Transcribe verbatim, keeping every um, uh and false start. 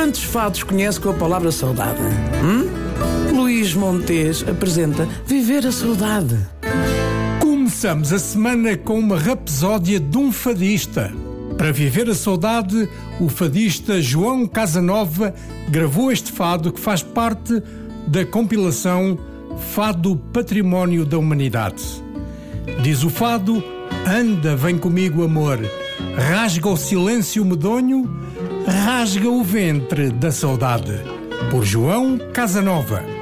quantos fados conhece com a palavra saudade? Hum? Luís Montes apresenta Viver a Saudade. Começamos a semana com uma rapsódia de um fadista. Para viver a saudade, o fadista João Casanova gravou este fado que faz parte da compilação Fado Património da Humanidade. Diz o fado: anda, vem comigo, amor, rasga o silêncio medonho, rasga o ventre da saudade. Por João Casanova.